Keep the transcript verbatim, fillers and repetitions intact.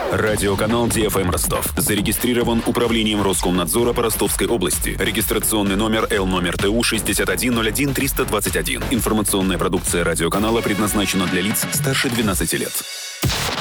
Радиоканал Ди Эф Эм Ростов зарегистрирован Управлением Роскомнадзора по Ростовской области. Регистрационный номер Л номер Т У шестьдесят один ноль один триста двадцать один. Информационная продукция радиоканала предназначена для лиц старше двенадцати лет.